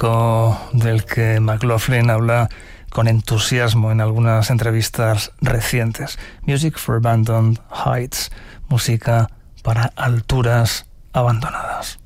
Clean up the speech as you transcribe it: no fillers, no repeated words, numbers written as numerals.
disco del que McLaughlin habla con entusiasmo en algunas entrevistas recientes. Music for Abandoned Heights, música para alturas abandonadas.